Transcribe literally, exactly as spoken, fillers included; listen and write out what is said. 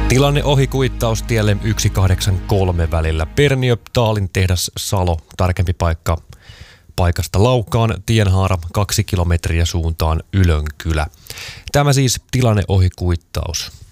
Tilanne ohi kuittaus tielle yksi kahdeksan kolme välillä. Perniö, Taalin tehdas, Salo. Tarkempi paikka paikasta Laukaan, tienhaara kaksi kilometriä suuntaan Ylönkylä. Tämä siis tilanne ohi kuittaus.